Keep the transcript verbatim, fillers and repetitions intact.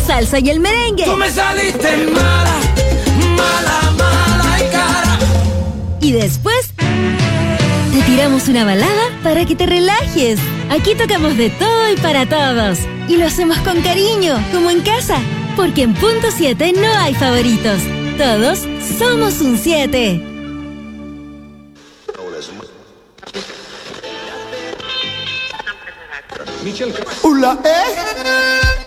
salsa y el merengue. Tú me saliste mala, mala, mala y cara. Y después te tiramos una balada para que te relajes. Aquí tocamos de todo y para todos. Y lo hacemos con cariño, como en casa. Porque en Punto siete no hay favoritos. Todos somos un siete. Hola, ¿eh?